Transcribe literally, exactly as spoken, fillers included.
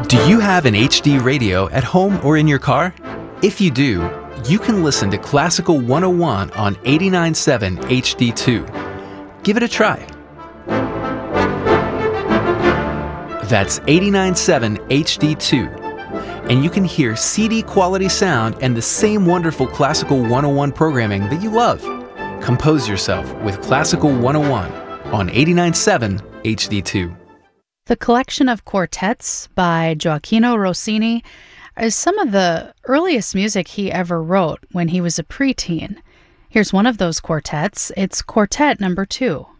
Do you have an H D radio at home or in your car? If you do, you can listen to Classical one oh one on eighty-nine point seven H D two. Give it a try. That's eighty-nine point seven H D two. And you can hear C D quality sound and the same wonderful Classical one oh one programming that you love. Compose yourself with Classical one oh one on eighty-nine point seven H D two. The collection of quartets by Gioacchino Rossini is some of the earliest music he ever wrote when he was a preteen. Here's one of those quartets. It's Quartet Number Two.